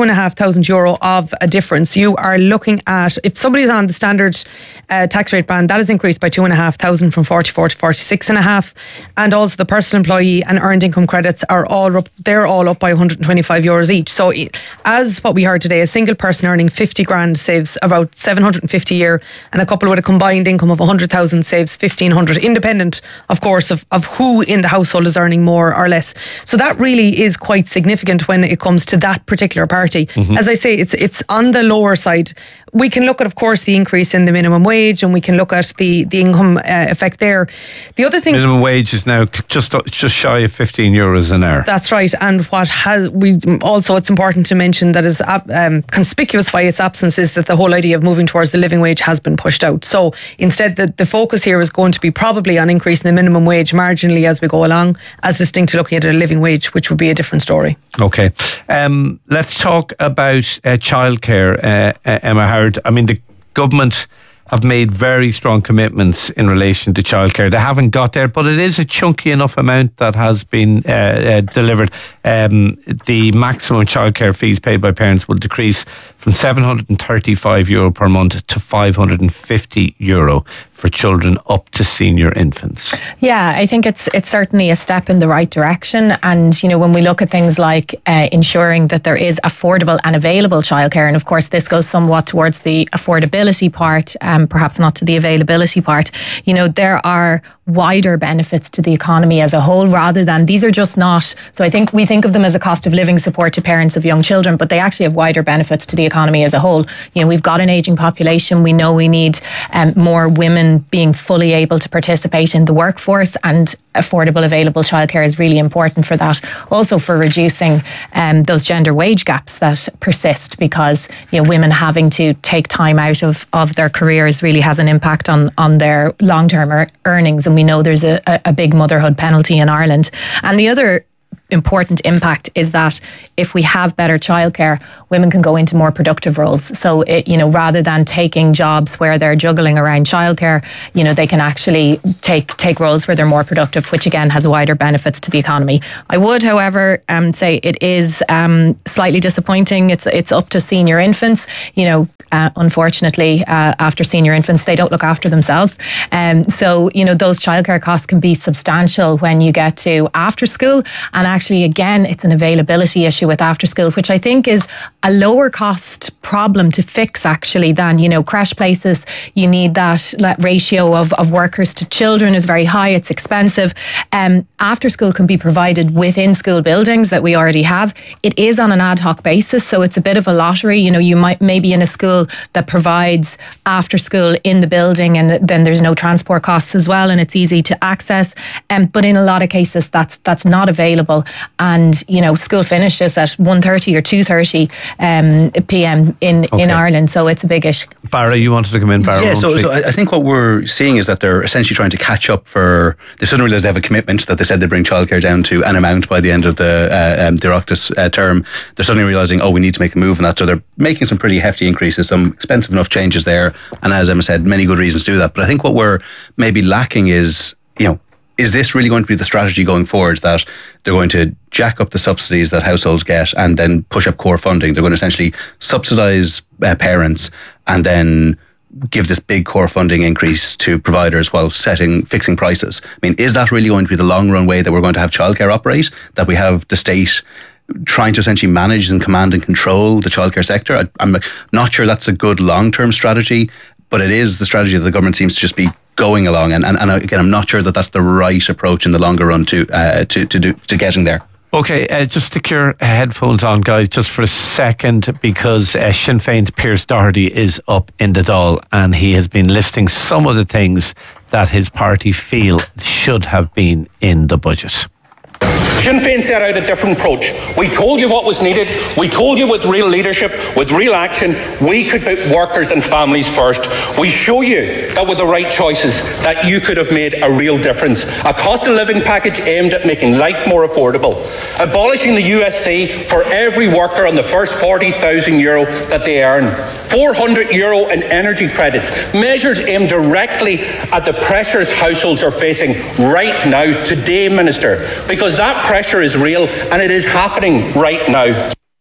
and a half thousand euro of a difference. You are looking at, if somebody's on the standard uh, tax rate band, that is increased by two and a half thousand from forty-four to forty-six and a half. And also the personal employee and earned income credits are all up, they're all up by one hundred twenty-five euros each. So as what we heard today, a single person earning fifty grand saves about seven hundred fifty a year, and a couple with a combined income of one hundred thousand saves fifteen hundred, independent, of course, of, of who in the household is earning more or less. So that really is quite significant when it comes to that particular party. Mm-hmm. As I say, it's it's on the lower side. We can look at, of course, the increase in the minimum wage, and we can look at the, the income uh, effect there. The other thing... Minimum wage is now just just shy of fifteen euros an hour. That's right. And what has... we also, it's important to mention that is um, conspicuous by its absence is that the whole idea of moving towards the living wage has been pushed out. So instead, the, the focus here is going to be probably on increasing the minimum wage marginally as we go along, as distinct to looking at a living wage, which would be a different story. Okay. Um, let's talk about uh, childcare, uh, uh, Emma Howard. I mean, the government have made very strong commitments in relation to childcare. They haven't got there, but it is a chunky enough amount that has been uh, uh, delivered. Um, the maximum childcare fees paid by parents will decrease from seven hundred thirty-five euro per month to five hundred fifty euro for children up to senior infants. Yeah, I think it's it's certainly a step in the right direction. And, you know, when we look at things like uh, ensuring that there is affordable and available childcare, and of course this goes somewhat towards the affordability part, um, perhaps not to the availability part, you know, there are wider benefits to the economy as a whole, rather than, these are just not, so I think we think of them as a cost of living support to parents of young children, but they actually have wider benefits to the economy as a whole. You know, we've got an ageing population. We know we need um, more women being fully able to participate in the workforce, and affordable, available childcare is really important for that. Also for reducing um, those gender wage gaps that persist, because, you know, women having to take time out of, of their careers really has an impact on, on their long-term er- earnings. And we know there's a, a big motherhood penalty in Ireland. And the other important impact is that if we have better childcare, women can go into more productive roles. So, it, you know, rather than taking jobs where they're juggling around childcare, you know, they can actually take take roles where they're more productive, which again has wider benefits to the economy. I would, however, um, say it is um, slightly disappointing. It's it's up to senior infants. You know, uh, unfortunately, uh, after senior infants, they don't look after themselves. Um, so, you know, those childcare costs can be substantial when you get to after school. And actually, again, it's an availability issue with after school, which I think is a lower cost problem to fix, actually, than, you know, creche places. You need that, that ratio of, of workers to children is very high. It's expensive. Um, after school can be provided within school buildings that we already have. It is on an ad hoc basis, so it's a bit of a lottery. You know, you might maybe in a school that provides after school in the building, and then there's no transport costs as well, and it's easy to access. Um, but in a lot of cases, that's that's not available. And, you know, school finishes at one thirty or two thirty um, p.m. in, okay. in Ireland, so it's a big issue. Barra, you wanted to come in, Barra? Yeah, so, so I think what we're seeing is that they're essentially trying to catch up for, they suddenly realised they have a commitment that they said they bring childcare down to an amount by the end of the uh, um, the Oireachtas uh, term. They're suddenly realising, oh, we need to make a move on that, so they're making some pretty hefty increases, some expensive enough changes there, and as Emma said, many good reasons to do that. But I think what we're maybe lacking is, you know, is this really going to be the strategy going forward, that they're going to jack up the subsidies that households get and then push up core funding? They're going to essentially subsidise uh, parents and then give this big core funding increase to providers while setting, fixing prices. I mean, is that really going to be the long run way that we're going to have childcare operate? That we have the state trying to essentially manage and command and control the childcare sector? I, I'm not sure that's a good long-term strategy, but it is the strategy that the government seems to just be going along, and, and, and again, I'm not sure that that's the right approach in the longer run to uh, to to do to getting there. Okay, uh, just stick your headphones on, guys, just for a second, because uh, Sinn Féin's Pierce Doherty is up in the Dáil, and he has been listing some of the things that his party feel should have been in the budget. Sinn Féin set out a different approach. We told you what was needed. We told you with real leadership, with real action, we could put workers and families first. We show you that with the right choices, that you could have made a real difference. A cost of living package aimed at making life more affordable. Abolishing the U S C for every worker on the first forty thousand euro that they earn. four hundred euro in energy credits. Measures aimed directly at the pressures households are facing right now, today, Minister, because that pressure is real and it is happening right now.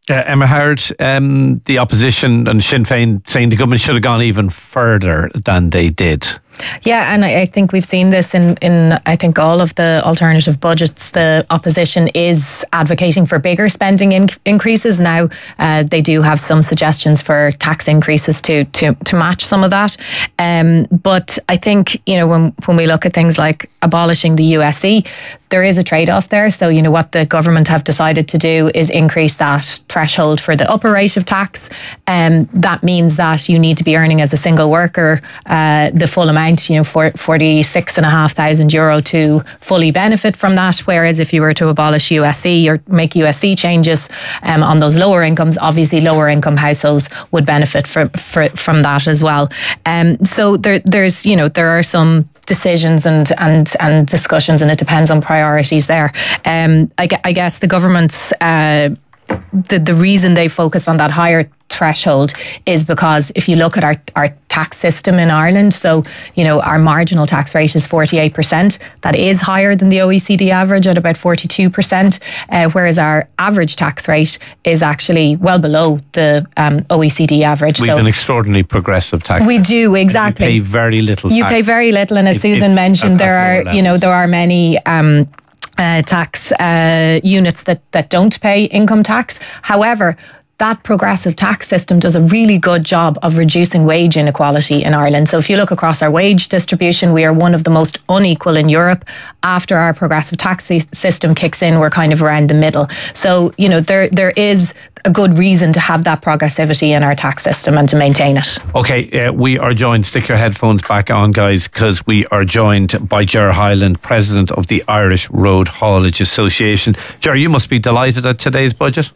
Uh, Emma Howard, um, the opposition and Sinn Féin saying the government should have gone even further than they did. Yeah, and I, I think we've seen this in, in, I think, all of the alternative budgets. The opposition is advocating for bigger spending in- increases. Now, uh, they do have some suggestions for tax increases to to, to match some of that. Um, but I think, you know, when, when we look at things like abolishing the U S E, there is a trade-off there. So, you know, what the government have decided to do is increase that threshold for the upper rate of tax. Um, that means that you need to be earning as a single worker uh, the full amount, you know, for forty-six and a half thousand euro to fully benefit from that. Whereas if you were to abolish U S E or make U S E changes um, on those lower incomes, obviously lower income households would benefit for, for, from that as well. Um, so there, there's, you know, there are some decisions and and and discussions, and it depends on priorities there. Um, I, I guess the government's uh, the the reason they focused on that higher threshold is because if you look at our, our tax system in Ireland, so, you know, our marginal tax rate is forty-eight percent. That is higher than the O E C D average at about forty-two percent, uh, whereas our average tax rate is actually well below the um, O E C D average. We so have an extraordinarily progressive tax. We do, exactly. You pay very little tax. You pay very little, and as if, Susan if, mentioned, there are, you know, there are many um, uh, tax uh, units that, that don't pay income tax. However, that progressive tax system does a really good job of reducing wage inequality in Ireland. So if you look across our wage distribution, we are one of the most unequal in Europe. After our progressive tax system kicks in, we're kind of around the middle. So, you know, there there is a good reason to have that progressivity in our tax system and to maintain it. Okay, uh, we are joined, stick your headphones back on, guys, because we are joined by Ger Hyland, President of the Irish Road Haulage Association. Ger, you must be delighted at today's budget.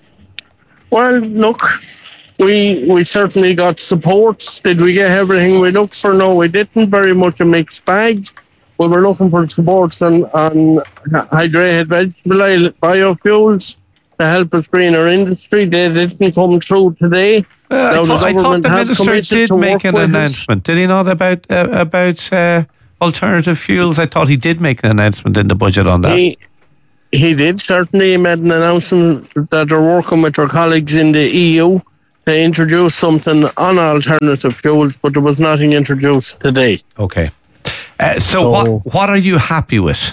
Well, look, we we certainly got support. Did we get everything we looked for? No, we didn't. Very much a mixed bag. We were looking for supports on, on hydrated vegetable oil, biofuels to help us green our industry. They didn't come through today. Uh, I, thought, I thought the minister did make an announcement. Did he not, about uh, about uh, alternative fuels? I thought he did make an announcement in the budget on that. He, He did, certainly. He made an announcement that they're working with their colleagues in the E U to introduce something on alternative fuels, but there was nothing introduced today. Okay. Uh, so, so what what are you happy with?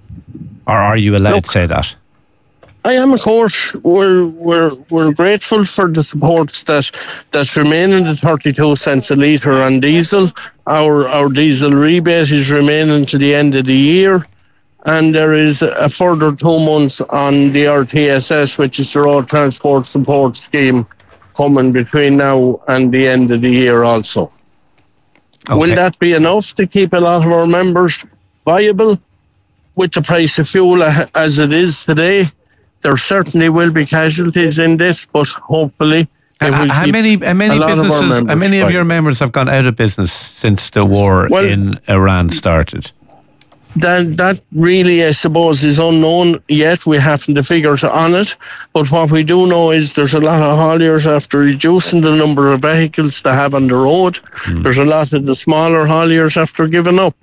Or are you allowed look, to say that? I am, of course. We're we're we're grateful for the supports that that remain in the thirty-two cents a litre on diesel. Our our diesel rebate is remaining to the end of the year. And there is a further two months on the R T S S, which is the Road Transport Support Scheme, coming between now and the end of the year also. Okay. Will that be enough to keep a lot of our members viable with the price of fuel as it is today? There certainly will be casualties in this, but hopefully... Uh, how many, how many businesses, how many of your members have gone out of business since the war well, in Iran started? That that really, I suppose, is unknown yet. We haven't the figures on it. But what we do know is there's a lot of hauliers after reducing the number of vehicles they have on the road. Mm. There's a lot of the smaller hauliers after giving up.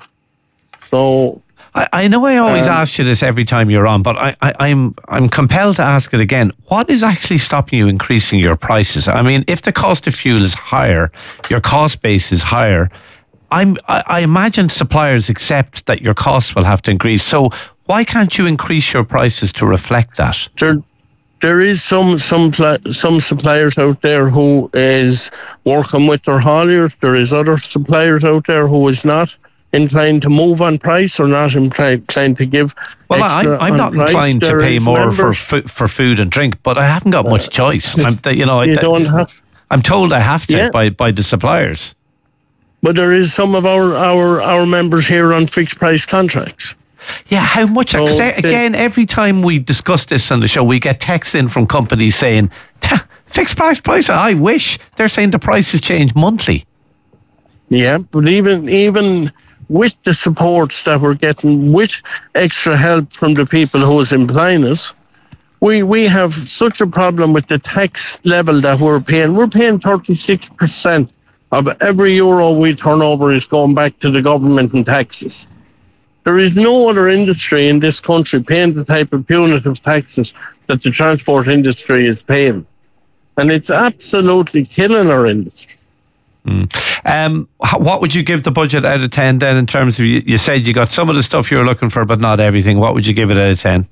So... I, I know I always um, ask you this every time you're on, but I, I, I'm I'm compelled to ask it again. What is actually stopping you increasing your prices? I mean, if the cost of fuel is higher, your cost base is higher, I'm, I, I imagine suppliers accept that your costs will have to increase. So why can't you increase your prices to reflect that? There, there is some some some suppliers out there who is working with their hauliers. There is other suppliers out there who is not inclined to move on price or not inclined to give well, extra I'm, I'm not price. inclined there to pay more members. for fu- for food and drink, but I haven't got much choice. I'm, you know, you I, don't have. I'm told I have to yeah. by by the suppliers. But there is some of our, our, our members here on fixed price contracts. Yeah, how much? Because so again, every time we discuss this on the show, we get texts in from companies saying, fixed price price, I wish. They're saying the prices change monthly. Yeah, but even even with the supports that we're getting, with extra help from the people who is employing us, we, we have such a problem with the tax level that we're paying. We're paying thirty-six percent. Of every euro we turn over is going back to the government in taxes. There is no other industry in this country paying the type of punitive taxes that the transport industry is paying. and it's absolutely killing our industry. Mm. Um, what would you give the budget out of ten then, in terms of, you, you said you got some of the stuff you were looking for but not everything. What would you give it out of ten?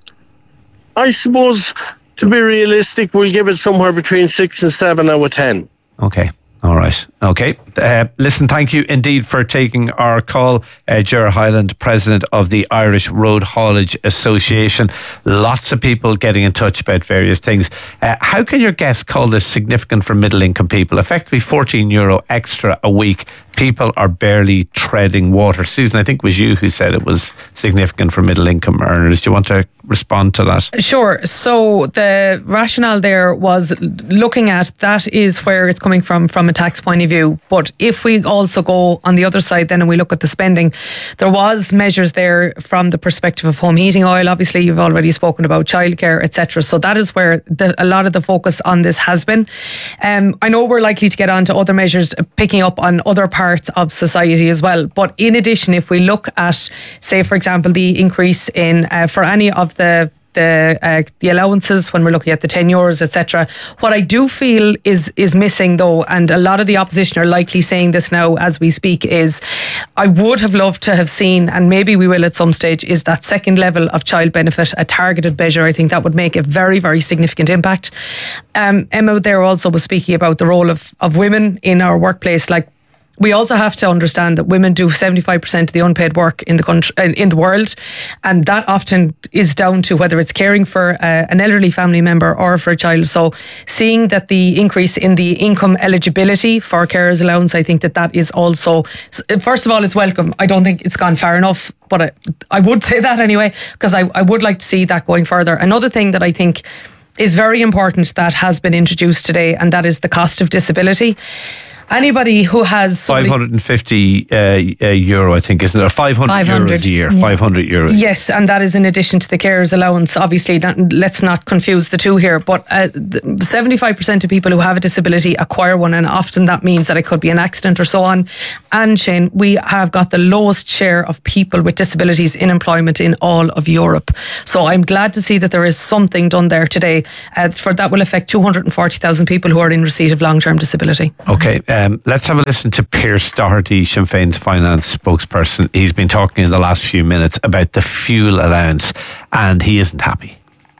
I suppose, to be realistic, we'll give it somewhere between six and seven out of ten. Okay. All right. Okay. Uh, listen, thank you indeed for taking our call. Uh, Ger Hyland, President of the Irish Road Haulage Association. Lots of people getting in touch about various things. Uh, how can your guest call this significant for middle income people? Effectively fourteen euro extra a week. People are barely treading water. Susan, I think it was you who said it was significant for middle income earners. Do you want to respond to that? Sure. So the rationale there was looking at that is where it's coming from, from a tax point of view. But if we also go on the other side then and we look at the spending, there was measures there from the perspective of home heating oil. Obviously, you've already spoken about childcare, et cetera. So that is where the, a lot of the focus on this has been. Um, I know we're likely to get on to other measures picking up on other parts parts of society as well. But in addition, if we look at, say, for example, the increase in uh, for any of the the uh, the allowances when we're looking at the ten euros, et cetera. What I do feel is is missing though, and a lot of the opposition are likely saying this now as we speak, is I would have loved to have seen, and maybe we will at some stage, is that second level of child benefit, a targeted measure. I think that would make a very, very significant impact. Um, Emma there also was speaking about the role of, of women in our workplace. Like, we also have to understand that women do seventy-five percent of the unpaid work in the country, in the world, and that often is down to whether it's caring for uh, an elderly family member or for a child. So seeing that the increase in the income eligibility for carers allowance, I think that that is also, first of all, is welcome. I don't think it's gone far enough, but I, I would say that anyway, because I, I would like to see that going further. Another thing that I think is very important that has been introduced today, and that is the cost of disability. Anybody who has five hundred fifty uh, uh, euro, I think, isn't it? Or five hundred, five hundred euros a year. Yeah. five hundred euros. Yes, and that is in addition to the carers allowance. Obviously, not, let's not confuse the two here. But uh, seventy-five percent of people who have a disability acquire one, and often that means that it could be an accident or so on. And Shane, we have got the lowest share of people with disabilities in employment in all of Europe. So I'm glad to see that there is something done there today. Uh, for that will affect two hundred forty thousand people who are in receipt of long-term disability. Okay. Um, let's have a listen to Pierce Doherty, Sinn Féin's finance spokesperson. He's been talking in the last few minutes about the fuel allowance, and he isn't happy.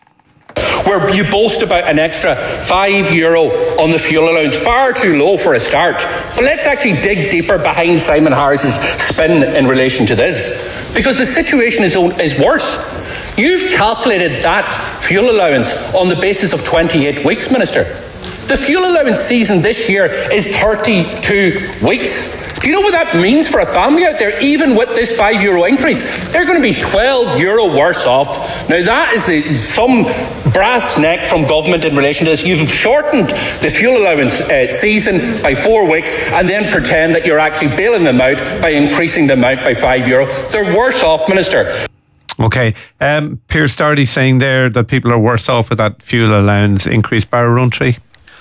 Where you boast about an extra five euro on the fuel allowance, far too low for a start. But let's actually dig deeper behind Simon Harris's spin in relation to this, because the situation is is worse. You've calculated that fuel allowance on the basis of twenty-eight weeks, Minister. The fuel allowance season this year is thirty-two weeks. Do you know what that means for a family out there? Even with this five euro increase, they're going to be twelve euro worse off. Now that is a, some brass neck from government in relation to this. You've shortened the fuel allowance uh, season by four weeks and then pretend that you're actually bailing them out by increasing the amount by five euro. They're worse off, Minister. Okay, um, Pierce Doherty saying there that people are worse off with that fuel allowance increase. Barra Runtree.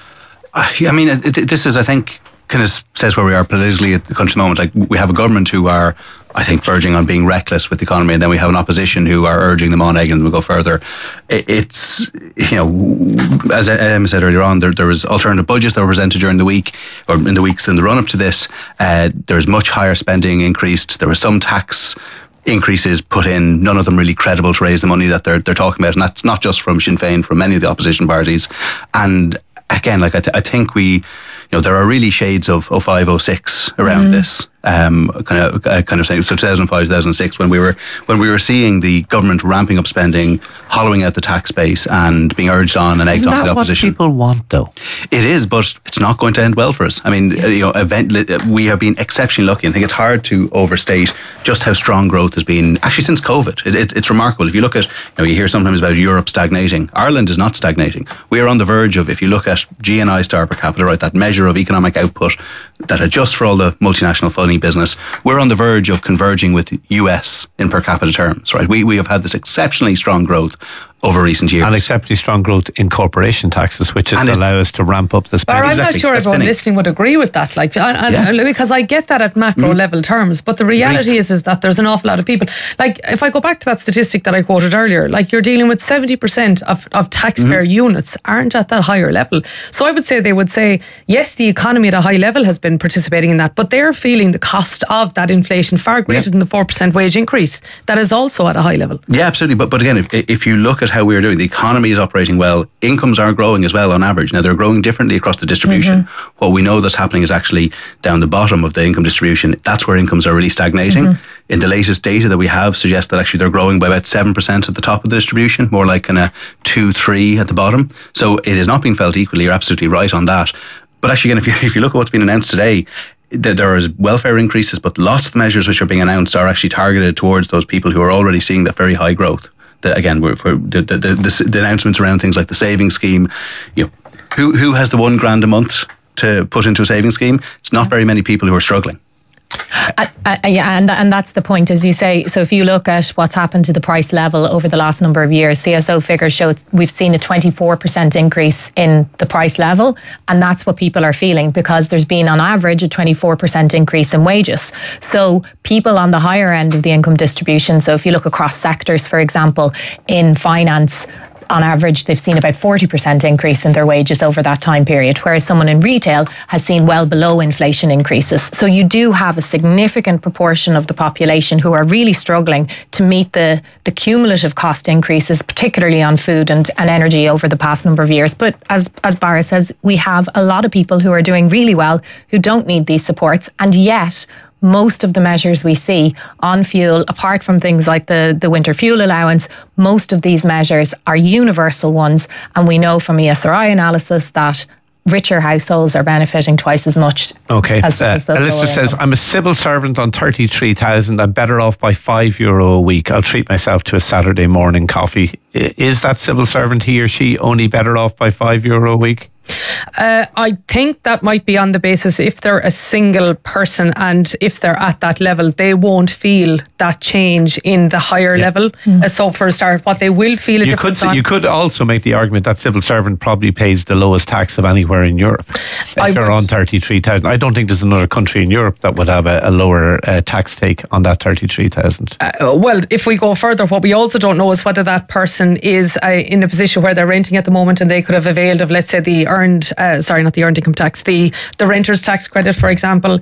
I mean, this is, I think, kind of says where we are politically at the country at the moment. Like, we have a government who are, I think, verging on being reckless with the economy, and then we have an opposition who are urging them on, egging them to go further. It's, you know, as Emma said earlier on, there, there was alternative budgets that were presented during the week, or in the weeks in the run-up to this. Uh, there was much higher spending increased. There was some tax increases put in, none of them really credible to raise the money that they're they're talking about, and that's not just from Sinn Féin, from many of the opposition parties. And again, like I, th- I think we, you know, there are really shades of oh five, oh six around mm. this. Um, kind of, uh, kind of saying, so two thousand five, two thousand six, when we were, when we were seeing the government ramping up spending, hollowing out the tax base, and being urged on and egged on the opposition. Isn't that what people want, though? It is, but it's not going to end well for us. I mean, yeah. you know, event, we have been exceptionally lucky. I think it's hard to overstate just how strong growth has been actually since COVID. It, it, it's remarkable. If you look at, you know, you hear sometimes about Europe stagnating. Ireland is not stagnating. We are on the verge of, if you look at G N I star per capita, right, that measure of economic output that adjusts for all the multinational funding business, we're on the verge of converging with U S in per capita terms, right? We we have had this exceptionally strong growth over recent years. And exceptionally strong growth in corporation taxes, which will allow us to ramp up the spending. But I'm exactly. not sure That's everyone spending. listening would agree with that. Like, and, and, Yeah. because I get that at macro Mm. level terms, but the reality is, is that there's an awful lot of people. Like, if I go back to that statistic that I quoted earlier, like you're dealing with seventy percent of, of taxpayer Mm-hmm. units aren't at that higher level. So I would say they would say, yes, the economy at a high level has been participating in that, but they're feeling the cost of that inflation far greater Yeah. than the four percent wage increase. That is also at a high level. Yeah, absolutely. But but again, if, if you look at how we're doing, the economy is operating well. Incomes are growing as well on average. Now, they're growing differently across the distribution. Mm-hmm. What we know that's happening is actually down the bottom of the income distribution. That's where incomes are really stagnating. Mm-hmm. In the latest data that we have suggests that actually they're growing by about seven percent at the top of the distribution, more like kind of two, three at the bottom. So it is not being felt equally. You're absolutely right on that. But actually, again, if you, if you look at what's been announced today, th- there is welfare increases, but lots of the measures which are being announced are actually targeted towards those people who are already seeing that very high growth. The, again, we're, for the, the, the, the, the announcements around things like the savings scheme, you know, who who has the one grand a month to put into a savings scheme? It's not very many people who are struggling. Uh, uh, yeah, and and that's the point, as you say. So if you look at what's happened to the price level over the last number of years, C S O figures show we've seen a twenty-four percent increase in the price level, and that's what people are feeling because there's been on average a twenty-four percent increase in wages. So people on the higher end of the income distribution, so if you look across sectors, for example, in finance, on average, they've seen about forty percent increase in their wages over that time period, whereas someone in retail has seen well below inflation increases. So you do have a significant proportion of the population who are really struggling to meet the, the cumulative cost increases, particularly on food and, and energy over the past number of years. But as, as Barra says, we have a lot of people who are doing really well who don't need these supports, and yet most of the measures we see on fuel, apart from things like the, the winter fuel allowance, most of these measures are universal ones. And we know from E S R I analysis that richer households are benefiting twice as much. Okay. As, Uh, as those Alistair lower says, income. I'm a civil servant on thirty-three thousand. I'm better off by five euro a week. I'll treat myself to a Saturday morning coffee. I- Is that civil servant, he or she, only better off by five euro a week? Uh, I think that might be on the basis if they're a single person and if they're at that level, they won't feel that change in the higher Yeah. level. Uh, so for a start, what they will feel a You could difference say, on. you could also make the argument that civil servant probably pays the lowest tax of anywhere in Europe. I If you're would- on thirty-three thousand, I don't think there's another country in Europe that would have a, a lower uh, tax take on that thirty-three thousand. Uh, well, if we go further, what we also don't know is whether that person is uh, in a position where they're renting at the moment and they could have availed of, let's say, the earned, uh, sorry, not the earned income tax, the, the renter's tax credit, for example.